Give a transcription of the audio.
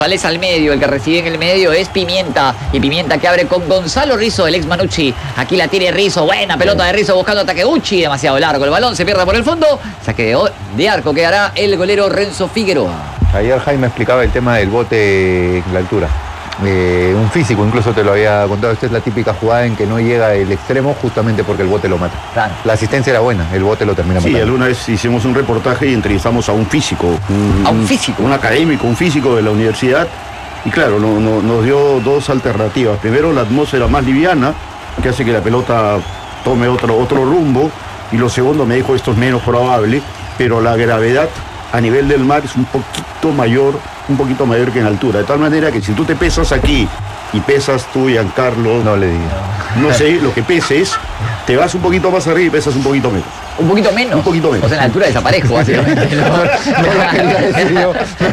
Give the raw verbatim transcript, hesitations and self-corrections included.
González al medio, el que recibe en el medio es Pimienta, y Pimienta que abre con Gonzalo Rizzo, el ex Manucci. Aquí la tiene Rizzo, buena pelota de Rizzo buscando a Takeuchi, demasiado largo el balón, se pierde por el fondo, saque de, de arco que hará el golero Renzo Figueroa. Ayer Jaime explicaba el tema del bote en la altura. Eh, un físico, incluso te lo había contado, esta es la típica jugada en que no llega el extremo justamente porque el bote lo mata. Claro. La asistencia era buena, el bote lo termina matando. Sí, alguna vez hicimos un reportaje y entrevistamos a un físico. Un, ¿A un físico? Un académico, un físico de la universidad. Y claro, no, no, nos dio dos alternativas. Primero, la atmósfera más liviana, que hace que la pelota tome otro, otro rumbo. Y lo segundo, me dijo, esto es menos probable, pero la gravedad a nivel del mar es un poquito mayor, un poquito mayor que en altura. De tal manera que si tú te pesas aquí y pesas tú, Giancarlo, No le digo. no sé, lo que peses, te vas un poquito más arriba y pesas un poquito menos. Un poquito menos. Un poquito menos. O sea, en la altura desaparezco, básicamente. ¿no?